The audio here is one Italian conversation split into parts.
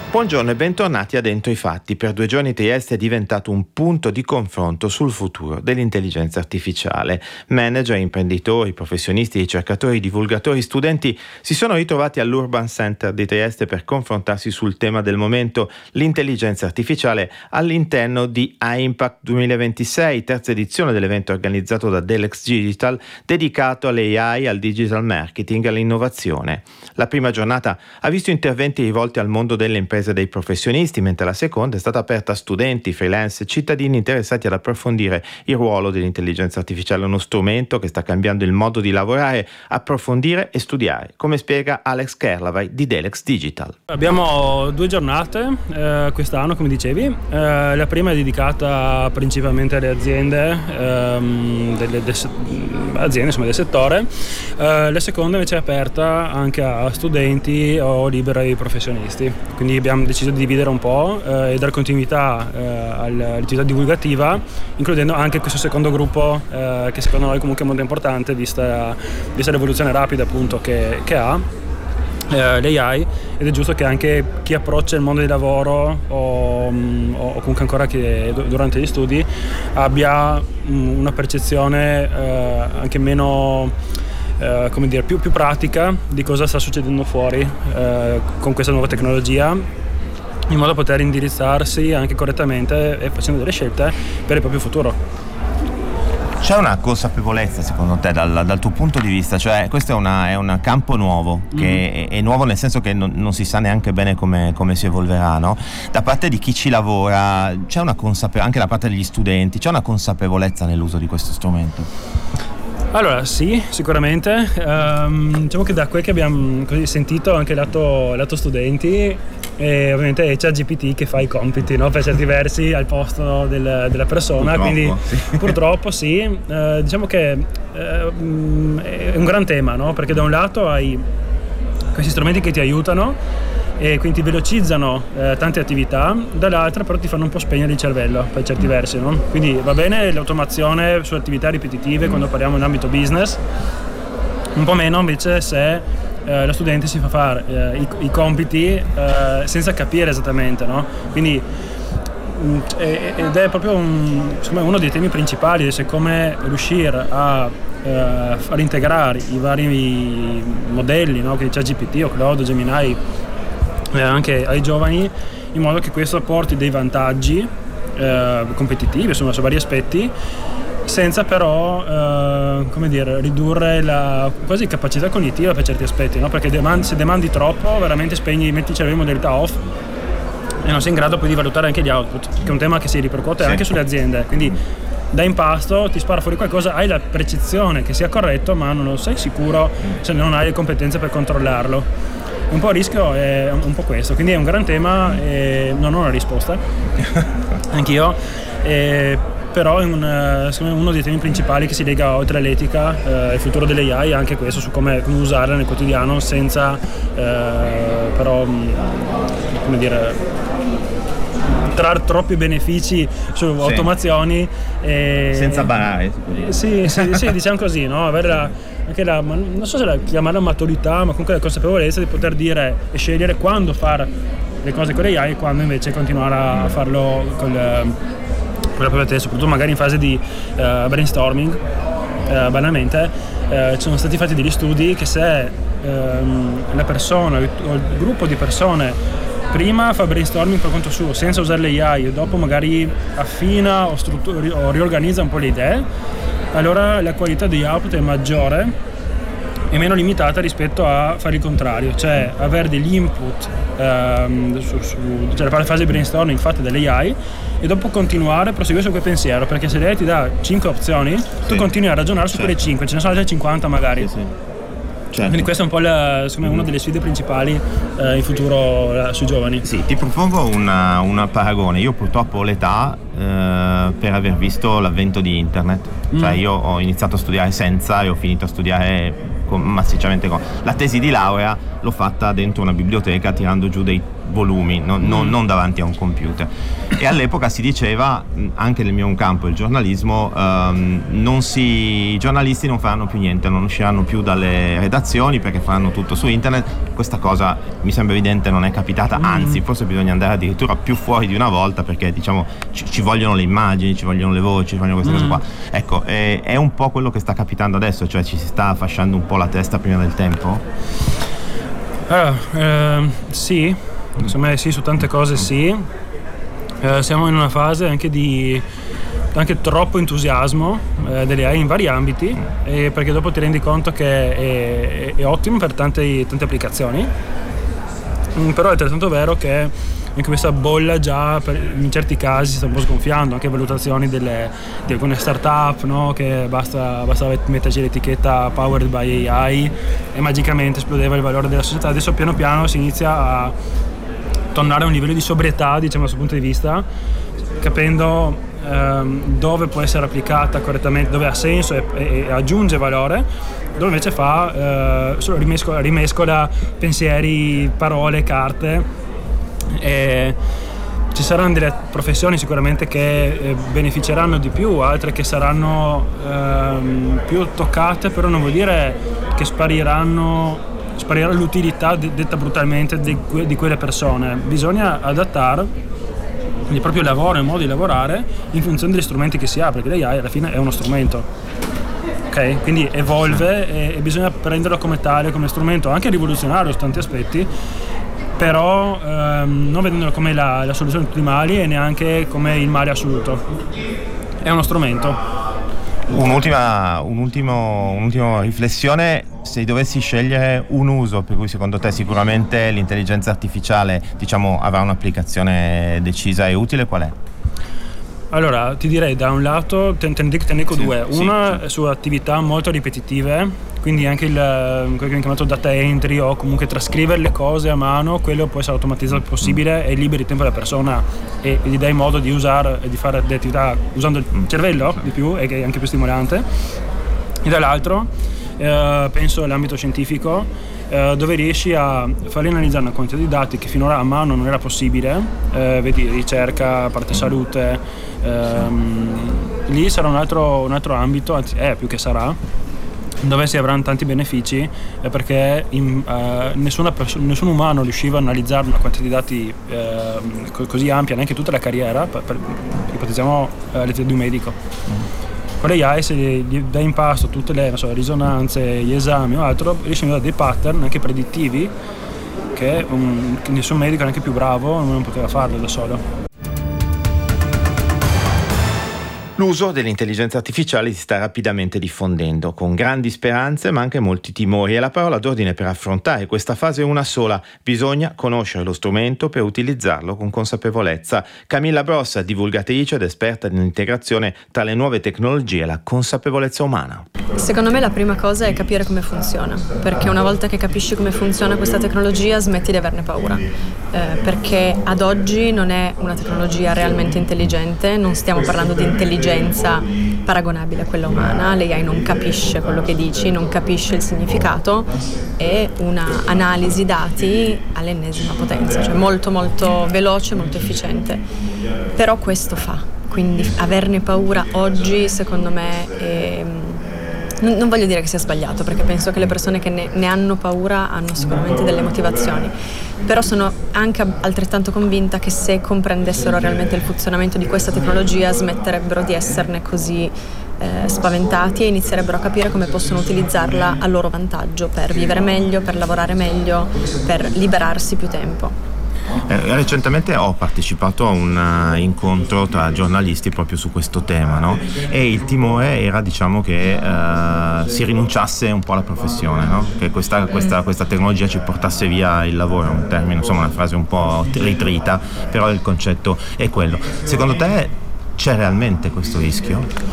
Buongiorno e bentornati a Dentro i Fatti. Per 2 giorni Trieste è diventato un punto di confronto sul futuro dell'intelligenza artificiale. Manager, imprenditori, professionisti, ricercatori, divulgatori, studenti si sono ritrovati all'Urban Center di Trieste per confrontarsi sul tema del momento, l'intelligenza artificiale, all'interno di iMact 2026, terza edizione dell'evento organizzato da Delex Digital, dedicato all'AI, al digital marketing e all'innovazione. La prima giornata ha visto interventi rivolti al mondo delle imprese dei professionisti, mentre la seconda è stata aperta a studenti, freelance e cittadini interessati ad approfondire il ruolo dell'intelligenza artificiale, uno strumento che sta cambiando il modo di lavorare, approfondire e studiare, come spiega Alex Kerlavai di Delex Digital. Abbiamo 2 giornate quest'anno, come dicevi. La prima è dedicata principalmente alle aziende, aziende insomma, del settore. La seconda invece è aperta anche a studenti o liberi professionisti, quindi abbiamo deciso di dividere un po' e dare continuità all'attività divulgativa, includendo anche questo secondo gruppo che secondo noi comunque è molto importante vista l'evoluzione rapida appunto che ha l'AI, ed è giusto che anche chi approccia il mondo del lavoro o comunque ancora che durante gli studi abbia una percezione anche meno come dire, più pratica di cosa sta succedendo fuori con questa nuova tecnologia, in modo da poter indirizzarsi anche correttamente e facendo delle scelte per il proprio futuro. C'è una consapevolezza secondo te dal tuo punto di vista, cioè questo è un campo nuovo che è nuovo nel senso che non si sa neanche bene come si evolverà, no? Da parte di chi ci lavora c'è una consapevolezza, anche da parte degli studenti, c'è una consapevolezza nell'uso di questo strumento? Allora sì, sicuramente. Diciamo che da quel che abbiamo così sentito anche lato studenti, e ovviamente è ChatGPT che fa i compiti, no? Per certi versi al posto della persona, purtroppo, quindi sì. Purtroppo sì. Diciamo che è un gran tema, no? Perché da un lato hai questi strumenti che ti aiutano e quindi ti velocizzano tante attività, dall'altra però ti fanno un po' spegnere il cervello per certi versi, no? Quindi va bene l'automazione su attività ripetitive quando parliamo in ambito business, un po' meno invece se lo studente si fa fare i compiti senza capire esattamente, no? Quindi ed è proprio uno dei temi principali, se come riuscire a far integrare i vari modelli, no? Che c'è GPT o Claude, Gemini, anche ai giovani, in modo che questo porti dei vantaggi competitivi insomma, su vari aspetti, senza però come dire, ridurre la quasi capacità cognitiva per certi aspetti, no? Perché se demandi troppo veramente metti il cervello in modalità off e non sei in grado poi di valutare anche gli output, che è un tema che si ripercuote anche sulle aziende. Quindi da impasto ti spara fuori qualcosa, hai la percezione che sia corretto, ma non sei sicuro se non hai le competenze per controllarlo. Un po' il rischio è un po' questo, quindi è un gran tema e non ho una risposta, anch'io, però è uno dei temi principali che si lega oltre all'etica, il futuro delle AI, anche questo su come usarla nel quotidiano senza però come dire trarre troppi benefici su automazioni senza barare. Sì, diciamo così, no? Avere anche non so se chiamarla maturità, ma comunque la consapevolezza di poter dire e scegliere quando fare le cose con l'AI e quando invece continuare a farlo con la propria testa, soprattutto magari in fase di brainstorming. Banalmente ci sono stati fatti degli studi che se la persona o il gruppo di persone prima fa brainstorming per conto suo senza usare l'AI e dopo magari affina o riorganizza un po' le idee, allora la qualità degli output è maggiore e meno limitata rispetto a fare il contrario, cioè avere degli input cioè la fase di brainstorming fatta dall'AI e dopo continuare a proseguire su quel pensiero, perché se l'AI ti dà 5 opzioni tu continui a ragionare su quelle 5, ce ne sono altre 50 magari. Certo. Quindi questa è un po' una delle sfide principali in futuro sui giovani. Sì, ti propongo una paragone. Io purtroppo ho l'età per aver visto l'avvento di internet. Cioè io ho iniziato a studiare senza e ho finito a studiare massicciamente con la tesi di laurea l'ho fatta dentro una biblioteca tirando giù dei volumi, non davanti a un computer. E all'epoca si diceva, anche nel mio campo, il giornalismo, i giornalisti non faranno più niente, non usciranno più dalle redazioni perché faranno tutto su internet. Questa cosa mi sembra evidente non è capitata, anzi forse bisogna andare addirittura più fuori di una volta, perché diciamo ci vogliono le immagini, ci vogliono le voci, ci vogliono queste cose qua. Ecco, è un po' quello che sta capitando adesso, cioè ci si sta fasciando un po' la testa prima del tempo? Sì, secondo me sì, su tante cose sì. Siamo in una fase anche di troppo entusiasmo delle AI in vari ambiti, perché dopo ti rendi conto che è ottimo per tante applicazioni, però è altrettanto vero che anche questa bolla già in certi casi si sta un po' sgonfiando, anche valutazioni di alcune start-up, no? Che basta metterci l'etichetta powered by AI e magicamente esplodeva il valore della società. Adesso piano piano si inizia a tornare a un livello di sobrietà, diciamo, dal suo punto di vista, capendo dove può essere applicata correttamente, dove ha senso e aggiunge valore, dove invece solo rimescola pensieri, parole, carte. E ci saranno delle professioni sicuramente che beneficeranno di più, altre che saranno più toccate, però non vuol dire che sparirà l'utilità detta brutalmente di quelle persone. Bisogna adattare il proprio lavoro e il modo di lavorare in funzione degli strumenti che si ha, perché l'AI alla fine è uno strumento, ok? Quindi evolve e bisogna prenderlo come tale, come strumento anche rivoluzionario su tanti aspetti, però non vedendolo come la soluzione di tutti i mali e neanche come il male assoluto. È uno strumento. Un'ultima riflessione: se dovessi scegliere un uso per cui secondo te sicuramente l'intelligenza artificiale, diciamo, avrà un'applicazione decisa e utile, qual è? Allora, ti direi da un lato, te ne dico due. Una su attività molto ripetitive, quindi anche quello che viene chiamato data entry o comunque trascrivere le cose a mano, quello può essere automatizzato il possibile e liberi tempo alla persona e gli dai modo di usare e di fare delle attività usando il cervello di più e che è anche più stimolante. E dall'altro penso all'ambito scientifico, dove riesci a farli analizzare una quantità di dati che finora a mano non era possibile, vedi ricerca, parte salute, lì sarà un altro ambito, anzi è più che sarà, dove si avranno tanti benefici, perché nessun umano riusciva a analizzare una quantità di dati così ampia, neanche tutta la carriera, ipotizziamo l'età di un medico. Con l'AI, se gli dai in pasto tutte le risonanze, gli esami o altro, riesci a dare dei pattern anche predittivi che nessun medico, neanche più bravo, non poteva farlo da solo. L'uso dell'intelligenza artificiale si sta rapidamente diffondendo, con grandi speranze ma anche molti timori, e la parola d'ordine per affrontare questa fase è una sola: bisogna conoscere lo strumento per utilizzarlo con consapevolezza. Camilla Brossa, divulgatrice ed esperta nell'integrazione tra le nuove tecnologie e la consapevolezza umana. Secondo me la prima cosa è capire come funziona, perché una volta che capisci come funziona questa tecnologia smetti di averne paura, perché ad oggi non è una tecnologia realmente intelligente, non stiamo parlando di intelligenza paragonabile a quella umana, l'AI non capisce quello che dici, non capisce il significato, è una analisi dati all'ennesima potenza, cioè molto molto veloce, molto efficiente, però questo fa, quindi averne paura oggi secondo me non voglio dire che sia sbagliato, perché penso che le persone che ne hanno paura hanno sicuramente delle motivazioni, però sono anche altrettanto convinta che se comprendessero realmente il funzionamento di questa tecnologia smetterebbero di esserne così spaventati e inizierebbero a capire come possono utilizzarla a loro vantaggio per vivere meglio, per lavorare meglio, per liberarsi più tempo. Recentemente ho partecipato a un incontro tra giornalisti proprio su questo tema, no? E il timore era, diciamo, che si rinunciasse un po' alla professione, no? Che questa tecnologia ci portasse via il lavoro, è un termine, insomma, una frase un po' ritrita, però il concetto è quello. Secondo te c'è realmente questo rischio?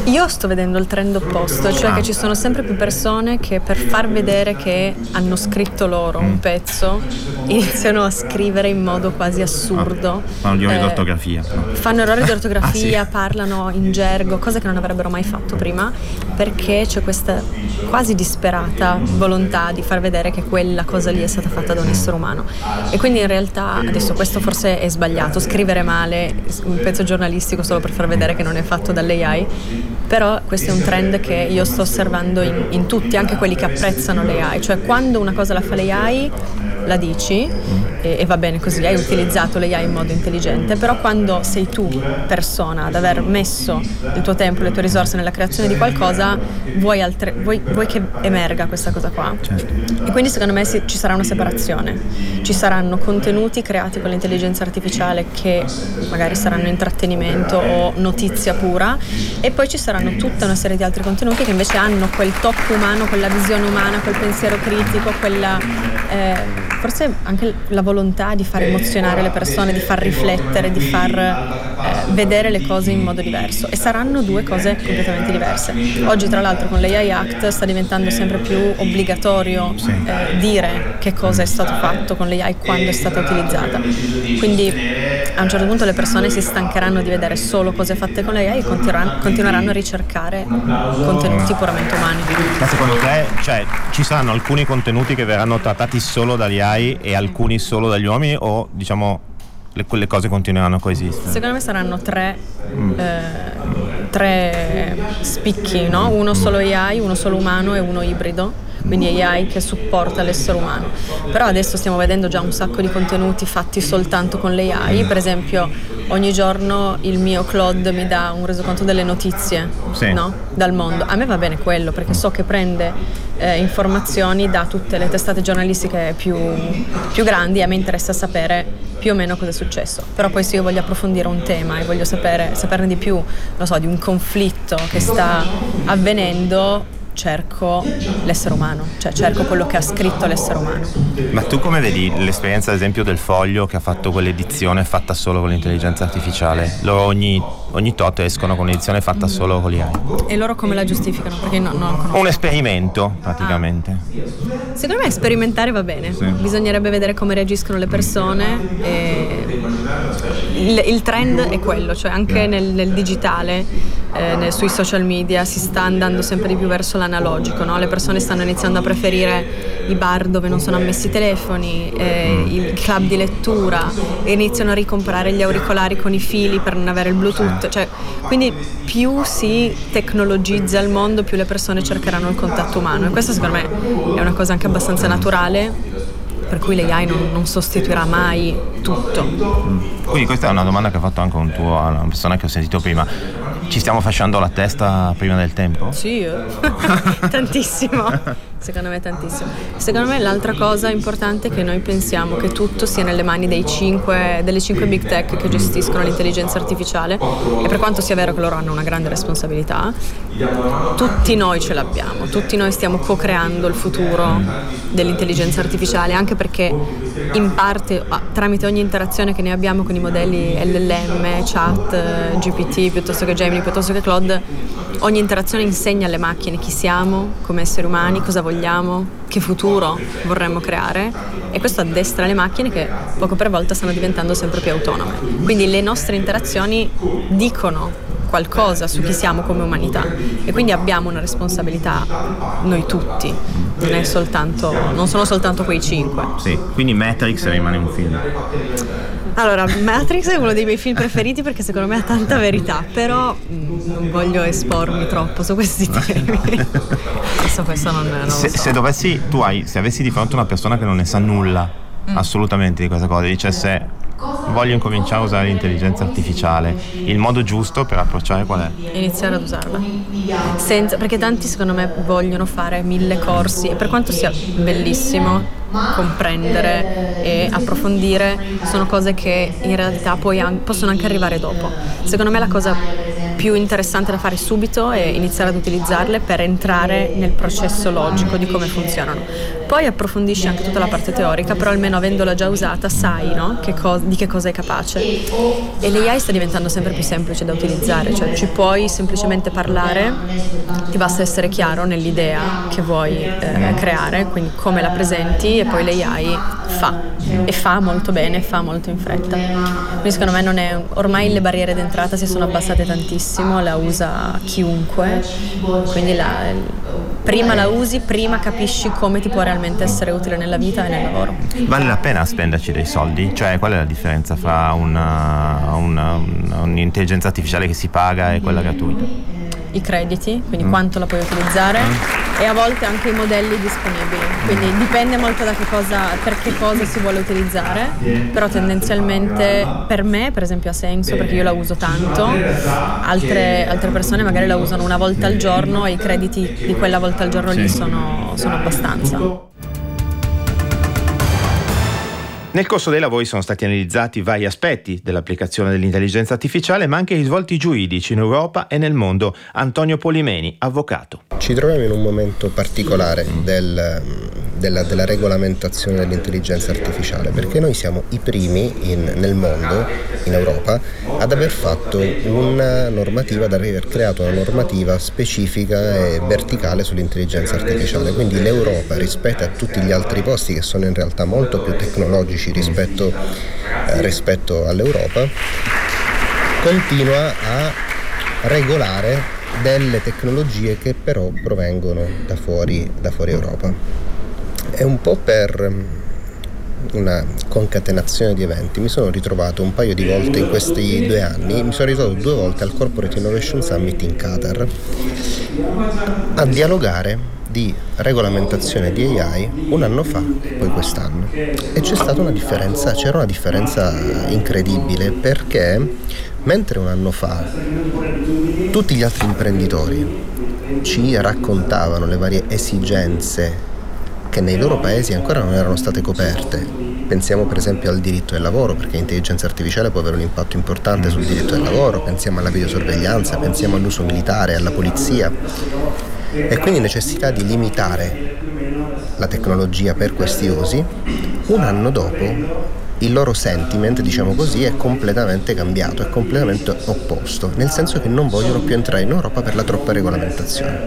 Io sto vedendo il trend opposto, cioè che ci sono sempre più persone che per far vedere che hanno scritto loro un pezzo iniziano a scrivere in modo quasi assurdo. Fanno gli errori d'ortografia. Fanno errori di ortografia, parlano in gergo, cose che non avrebbero mai fatto prima, perché c'è questa quasi disperata volontà di far vedere che quella cosa lì è stata fatta da un essere umano. E quindi in realtà, adesso questo forse è sbagliato, scrivere male un pezzo giornalistico solo per far vedere che non è fatto dall'AI, però questo è un trend che io sto osservando in tutti, anche quelli che apprezzano l'AI, cioè quando una cosa la fa l'AI la dici e va bene così, hai utilizzato l'AI in modo intelligente, però quando sei tu persona ad aver messo il tuo tempo, le tue risorse nella creazione di qualcosa, vuoi che emerga questa cosa qua. Certo. E quindi secondo me ci sarà una separazione, ci saranno contenuti creati con l'intelligenza artificiale che magari saranno intrattenimento o notizia pura, e poi ci saranno tutta una serie di altri contenuti che invece hanno quel tocco umano, quella visione umana, quel pensiero critico, quella forse anche la volontà di far emozionare le persone, di far riflettere, di far vedere le cose in modo diverso, e saranno due cose completamente diverse. Oggi tra l'altro con l'AI Act sta diventando sempre più obbligatorio dire che cosa è stato fatto con l'AI quando è stata utilizzata, quindi a un certo punto le persone si stancheranno di vedere solo cose fatte con l'AI e continueranno a ricercare contenuti puramente umani. Ma secondo te, cioè, ci saranno alcuni contenuti che verranno trattati solo dagli AI e alcuni solo dagli uomini, o diciamo quelle cose continueranno a coesistere? Secondo me saranno tre spicchi, no? Uno solo AI, uno solo umano e uno ibrido, quindi AI che supporta l'essere umano. Però adesso stiamo vedendo già un sacco di contenuti fatti soltanto con l'AI, per esempio ogni giorno il mio Claude mi dà un resoconto delle notizie, no? Dal mondo. A me va bene quello, perché so che prende informazioni da tutte le testate giornalistiche più grandi, a me interessa sapere più o meno cosa è successo. Però poi se io voglio approfondire un tema e voglio saperne di più, non so, di un conflitto che sta avvenendo, cerco l'essere umano, cioè cerco quello che ha scritto l'essere umano. Ma tu come vedi l'esperienza ad esempio del Foglio, che ha fatto quell'edizione fatta solo con l'intelligenza artificiale? Loro ogni tot escono con un'edizione fatta solo con l'AI. E loro come la giustificano? Perché non conosco. Un esperimento praticamente. Secondo me sperimentare va bene, bisognerebbe vedere come reagiscono le persone, e il trend è quello, cioè anche nel digitale, sui social media si sta andando sempre di più verso l'analogico, no? Le persone stanno iniziando a preferire i bar dove non sono ammessi telefoni, il club di lettura, e iniziano a ricomprare gli auricolari con i fili per non avere il Bluetooth, cioè, quindi più si tecnologizza il mondo, più le persone cercheranno il contatto umano, e questo secondo me è una cosa anche abbastanza naturale, per cui l'AI non sostituirà mai tutto. Quindi questa è una domanda che ha fatto anche una persona che ho sentito prima. Ci stiamo fasciando la testa prima del tempo? Sì, tantissimo. Secondo me tantissimo. Secondo me l'altra cosa importante è che noi pensiamo che tutto sia nelle mani delle 5 big tech che gestiscono l'intelligenza artificiale, e per quanto sia vero che loro hanno una grande responsabilità, tutti noi ce l'abbiamo, tutti noi stiamo co-creando il futuro dell'intelligenza artificiale, anche perché in parte tramite ogni interazione che ne abbiamo con i modelli LLM, chat, GPT, piuttosto che Gemini, piuttosto che Claude, ogni interazione insegna alle macchine chi siamo come esseri umani, cosa vogliamo, che futuro vorremmo creare, e questo addestra le macchine che poco per volta stanno diventando sempre più autonome. Quindi le nostre interazioni dicono qualcosa su chi siamo come umanità, e quindi abbiamo una responsabilità noi tutti, non sono soltanto quei 5. Sì, quindi Matrix rimane un film. Allora, Matrix è uno dei miei film preferiti perché secondo me ha tanta verità, però non voglio espormi troppo su questi temi. Questo non lo so. Se avessi di fronte una persona che non ne sa nulla assolutamente di questa cosa, dicesse voglio incominciare a usare l'intelligenza artificiale, il modo giusto per approcciare qual è? Iniziare ad usarla, perché tanti secondo me vogliono fare 1000 corsi, e per quanto sia bellissimo comprendere e approfondire, sono cose che in realtà poi possono anche arrivare dopo. Secondo me la cosa più interessante da fare subito è iniziare ad utilizzarle per entrare nel processo logico di come funzionano. Poi approfondisci anche tutta la parte teorica, però almeno avendola già usata sai, no? Di che cosa è capace. E l'AI sta diventando sempre più semplice da utilizzare, cioè ci puoi semplicemente parlare, ti basta essere chiaro nell'idea che vuoi creare, quindi come la presenti, e poi l'AI fa molto bene, fa molto in fretta. Quindi secondo me ormai le barriere d'entrata si sono abbassate tantissimo, la usa chiunque, quindi prima la usi, prima capisci come ti può realmente essere utile nella vita e nel lavoro. Vale la pena spenderci dei soldi? Cioè, qual è la differenza fra un'intelligenza artificiale che si paga e quella gratuita? I crediti, quindi quanto la puoi utilizzare, e a volte anche i modelli disponibili, quindi dipende molto per che cosa si vuole utilizzare, però tendenzialmente per me per esempio ha senso perché io la uso tanto, altre persone magari la usano una volta al giorno e i crediti di quella volta al giorno lì sono abbastanza. Nel corso dei lavori sono stati analizzati vari aspetti dell'applicazione dell'intelligenza artificiale, ma anche i risvolti giuridici in Europa e nel mondo. Antonio Polimeni, avvocato. Ci troviamo in un momento particolare della regolamentazione dell'intelligenza artificiale, perché noi siamo i primi nel mondo, in Europa, ad aver fatto ad aver creato una normativa specifica e verticale sull'intelligenza artificiale. Quindi l'Europa, rispetto a tutti gli altri posti che sono in realtà molto più tecnologici rispetto all'Europa, continua a regolare delle tecnologie che però provengono da fuori Europa. È un po' per una concatenazione di eventi. Mi sono ritrovato un paio di volte in questi 2 anni, mi sono ritrovato 2 volte al Corporate Innovation Summit in Qatar a dialogare di regolamentazione di AI un anno fa e poi quest'anno, e c'era una differenza incredibile, perché mentre un anno fa tutti gli altri imprenditori ci raccontavano le varie esigenze che nei loro paesi ancora non erano state coperte, pensiamo per esempio al diritto del lavoro, perché l'intelligenza artificiale può avere un impatto importante sul diritto del lavoro, pensiamo alla videosorveglianza, pensiamo all'uso militare, alla polizia, e quindi necessità di limitare la tecnologia per questi usi. Un anno dopo il loro sentiment, diciamo così, è completamente cambiato, è completamente opposto, nel senso che non vogliono più entrare in Europa per la troppa regolamentazione.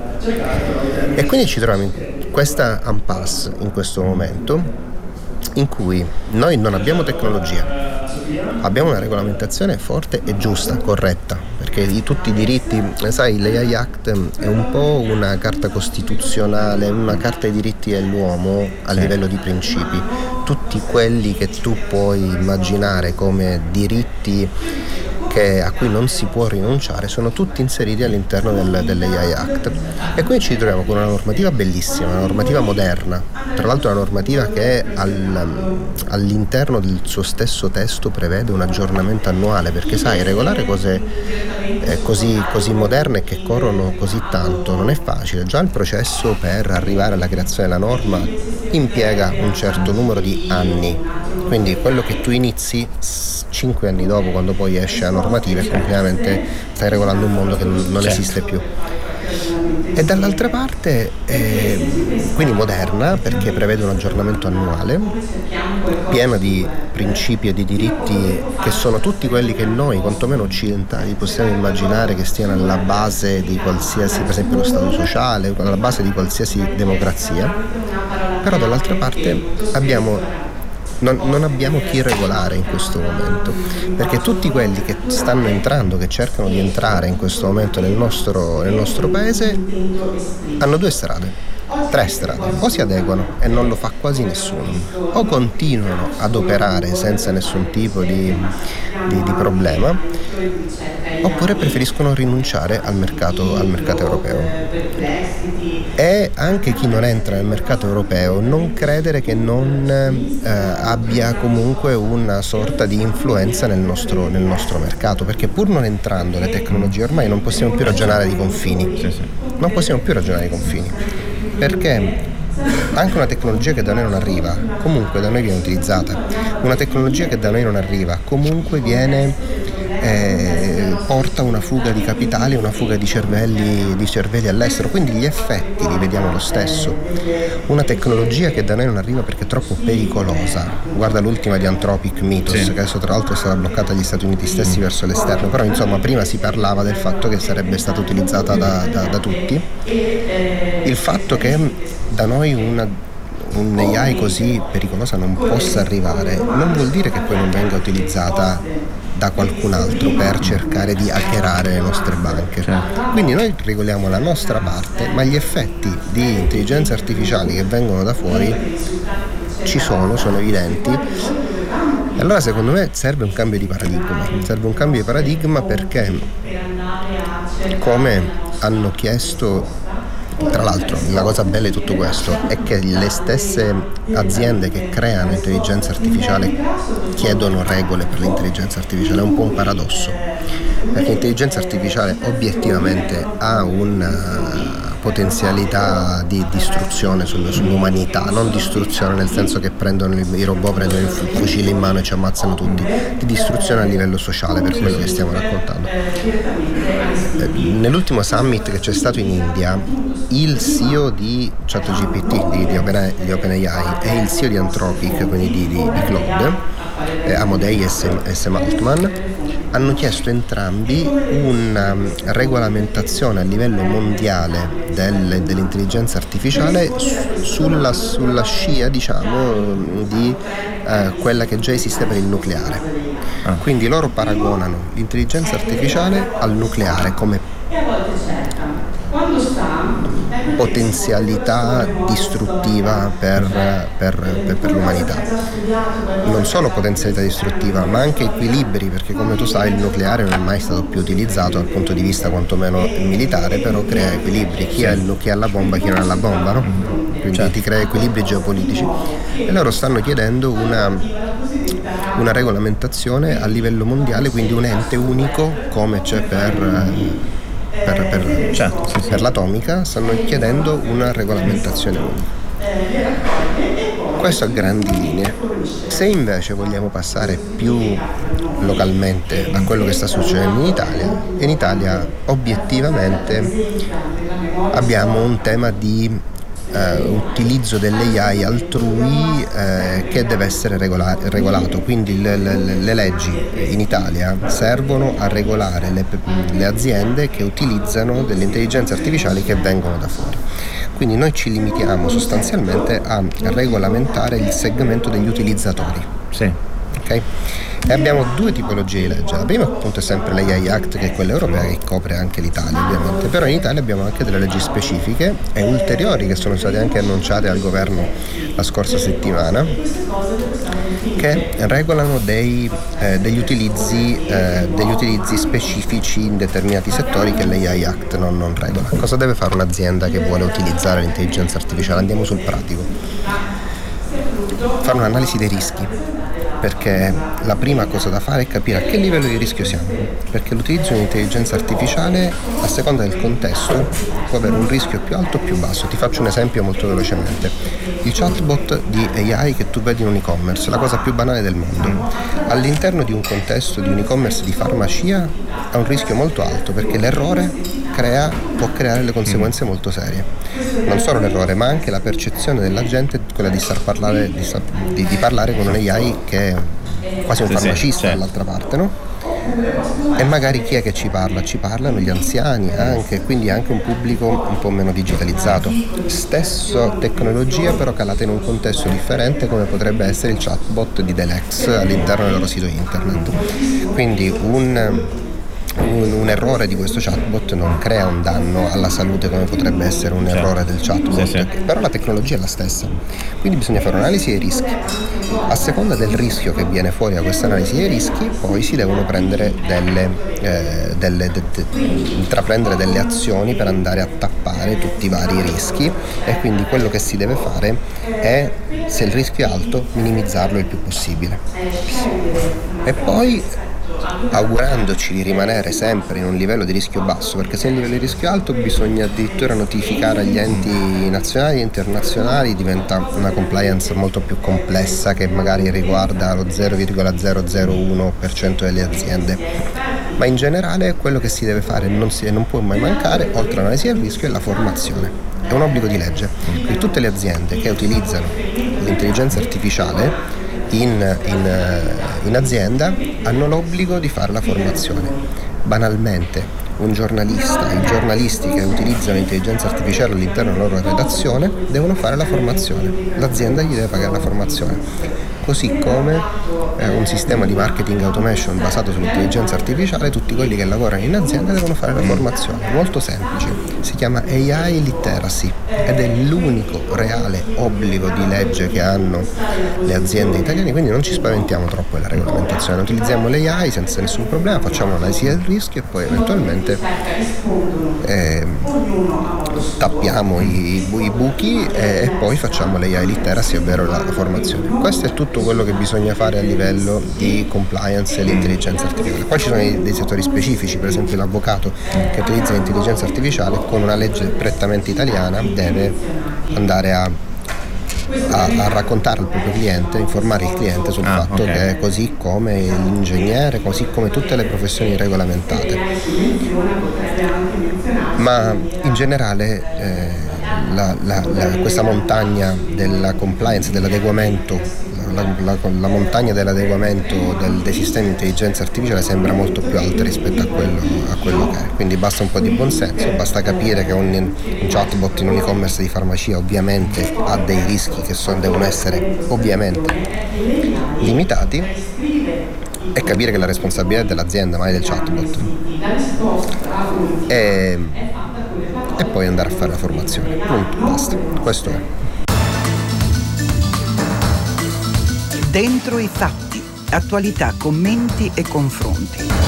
E quindi ci troviamo in questa impasse in questo momento, in cui noi non abbiamo tecnologia, abbiamo una regolamentazione forte e giusta, corretta, perché tutti i diritti, sai, l'AI Act è un po' una carta costituzionale, una carta dei diritti dell'uomo a livello di principi. Tutti quelli che tu puoi immaginare come diritti a cui non si può rinunciare sono tutti inseriti all'interno dell'AI Act, e quindi ci troviamo con una normativa bellissima, una normativa moderna, tra l'altro una normativa che all'interno del suo stesso testo prevede un aggiornamento annuale, perché sai, regolare cose così moderne che corrono così tanto non è facile. Già il processo per arrivare alla creazione della norma impiega un certo numero di anni, quindi quello che tu inizi 5 anni dopo, quando poi esce la normativa, completamente stai regolando un mondo che non esiste più. E dall'altra parte quindi moderna, perché prevede un aggiornamento annuale, piena di principi e di diritti che sono tutti quelli che noi, quantomeno occidentali, possiamo immaginare che stiano alla base di qualsiasi, per esempio lo Stato sociale, alla base di qualsiasi democrazia. Però dall'altra parte non abbiamo chi regolare in questo momento, perché tutti quelli che stanno entrando, che cercano di entrare in questo momento nel nostro paese, hanno 2 strade, 3 strade: o si adeguano e non lo fa quasi nessuno, o continuano ad operare senza nessun tipo di problema, oppure preferiscono rinunciare al mercato europeo. E anche chi non entra nel mercato europeo non credere che non abbia comunque una sorta di influenza nel nostro mercato, perché pur non entrando le tecnologie ormai non possiamo più ragionare di confini. Non possiamo più ragionare di confini, perché anche una tecnologia che da noi non arriva comunque da noi viene utilizzata, una tecnologia che da noi non arriva comunque viene porta una fuga di capitali, una fuga di cervelli all'estero, quindi gli effetti li vediamo lo stesso. Una tecnologia che da noi non arriva perché è troppo pericolosa, guarda l'ultima di Anthropic, Mythos, che adesso tra l'altro è stata bloccata dagli Stati Uniti stessi verso l'esterno, però insomma prima si parlava del fatto che sarebbe stata utilizzata da tutti. Il fatto che da noi un AI così pericolosa non possa arrivare non vuol dire che poi non venga utilizzata da qualcun altro per cercare di hackerare le nostre banche. Quindi noi regoliamo la nostra parte, ma gli effetti di intelligenza artificiale che vengono da fuori ci sono evidenti. E allora secondo me serve un cambio di paradigma, perché come hanno chiesto, tra l'altro la cosa bella di tutto questo è che le stesse aziende che creano intelligenza artificiale chiedono regole per l'intelligenza artificiale. È un po' un paradosso, perché l'intelligenza artificiale obiettivamente ha una potenzialità di distruzione sull'umanità, non distruzione nel senso che i robot prendono il fucile in mano e ci ammazzano tutti, di distruzione a livello sociale, per quello che stiamo raccontando. Nell'ultimo summit che c'è stato in India, il CEO di ChatGPT, di OpenAI, e il CEO di Anthropic, quindi di Claude, Amodei e Sam Altman, hanno chiesto entrambi una regolamentazione a livello mondiale dell'intelligenza artificiale sulla scia, diciamo, di quella che già esiste per il nucleare. Quindi loro paragonano l'intelligenza artificiale al nucleare come potenzialità distruttiva per l'umanità. Non solo potenzialità distruttiva, ma anche equilibri, perché come tu sai il nucleare non è mai stato più utilizzato dal punto di vista quantomeno militare, però crea equilibri. Chi ha la bomba, chi non ha la bomba, no? Quindi ti crea equilibri geopolitici. E loro stanno chiedendo una regolamentazione a livello mondiale, quindi un ente unico come c'è per l'atomica, stanno chiedendo una regolamentazione unica. Questo a grandi linee. Se invece vogliamo passare più localmente a quello che sta succedendo in Italia obiettivamente abbiamo un tema di utilizzo delle AI altrui che deve essere regolato, quindi le leggi in Italia servono a regolare le aziende che utilizzano delle intelligenze artificiali che vengono da fuori. Quindi noi ci limitiamo sostanzialmente a regolamentare il segmento degli utilizzatori. Sì. Okay? E abbiamo due tipologie di legge. La prima appunto è sempre l'AI Act, che è quella europea, che copre anche l'Italia ovviamente, però in Italia abbiamo anche delle leggi specifiche e ulteriori che sono state anche annunciate al governo la scorsa settimana, che regolano degli utilizzi specifici in determinati settori che l'AI Act non regola. Cosa deve fare un'azienda che vuole utilizzare l'intelligenza artificiale? Andiamo sul pratico. Fare un'analisi dei rischi, perché la prima cosa da fare è capire a che livello di rischio siamo, perché l'utilizzo di intelligenza artificiale a seconda del contesto può avere un rischio più alto o più basso. Ti faccio un esempio molto velocemente: il chatbot di AI che tu vedi in un e-commerce, la cosa più banale del mondo, all'interno di un contesto di un e-commerce di farmacia ha un rischio molto alto, perché l'errore può creare delle conseguenze molto serie. Non solo l'errore, ma anche la percezione della gente, quella di parlare con un AI che è quasi un farmacista dall'altra parte, no? E magari chi è che ci parla? Ci parlano gli anziani anche, quindi anche un pubblico un po' meno digitalizzato. Stessa tecnologia però calata in un contesto differente, come potrebbe essere il chatbot di Delex all'interno del loro sito internet. Quindi un errore di questo chatbot non crea un danno alla salute come potrebbe essere un errore del chatbot, però la tecnologia è la stessa. Quindi bisogna fare un'analisi dei rischi. A seconda del rischio che viene fuori da questa analisi dei rischi, poi si devono prendere intraprendere delle azioni per andare a tappare tutti i vari rischi, e quindi quello che si deve fare è, se il rischio è alto, minimizzarlo il più possibile. E poi augurandoci di rimanere sempre in un livello di rischio basso, perché se il livello di rischio è alto bisogna addirittura notificare agli enti nazionali e internazionali, diventa una compliance molto più complessa che magari riguarda lo 0,001% delle aziende. Ma in generale quello che si deve fare non può mai mancare, oltre all'analisi del rischio, è la formazione. È un obbligo di legge. Quindi tutte le aziende che utilizzano l'intelligenza artificiale in azienda hanno l'obbligo di fare la formazione. Banalmente, i giornalisti che utilizzano l'intelligenza artificiale all'interno della loro redazione devono fare la formazione. L'azienda gli deve pagare la formazione. Così come un sistema di marketing automation basato sull'intelligenza artificiale, tutti quelli che lavorano in azienda devono fare la formazione. Molto semplice, si chiama AI Literacy ed è l'unico reale obbligo di legge che hanno le aziende italiane, quindi non ci spaventiamo troppo della regolamentazione, utilizziamo l'AI senza nessun problema, facciamo l'analisi del rischio e poi eventualmente tappiamo i buchi e poi facciamo l'AI Literacy, ovvero la formazione. Questo è tutto quello che bisogna fare a livello di compliance e l'intelligenza artificiale. Poi ci sono dei settori specifici, per esempio l'avvocato che utilizza l'intelligenza artificiale con una legge prettamente italiana deve andare a raccontare al proprio cliente, informare il cliente sul fatto che così come l'ingegnere, così come tutte le professioni regolamentate. Ma in generale questa montagna della compliance, dell'adeguamento, la montagna dell'adeguamento dei sistemi di intelligenza artificiale sembra molto più alta rispetto a quello che è. Quindi basta un po' di buonsenso, basta capire che un chatbot in un e-commerce di farmacia ovviamente ha dei rischi che devono essere ovviamente limitati, e capire che la responsabilità è dell'azienda, mai del chatbot. E poi andare a fare la formazione. Punto, basta. Questo è. Dentro i fatti, attualità, commenti e confronti.